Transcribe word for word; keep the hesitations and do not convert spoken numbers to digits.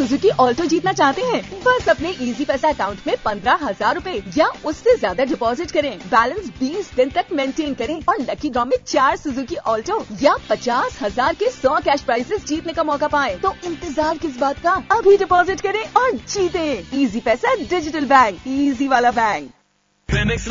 Suzuki Alto जीतना चाहते हैं? बस अपने इजी पैसा अकाउंट में पंद्रह हजार रूपए या उससे ज्यादा डिपॉजिट करें, बैलेंस बीस दिन तक मेंटेन करें और लकी ड्रॉ में चार सुजुकी ऑल्टो या पचास हजार के सौ कैश प्राइजेस जीतने का मौका पाएं। तो इंतजार किस बात का, अभी डिपॉजिट करें और जीतें। इजी पैसा डिजिटल बैंक, इजी वाला बैंक।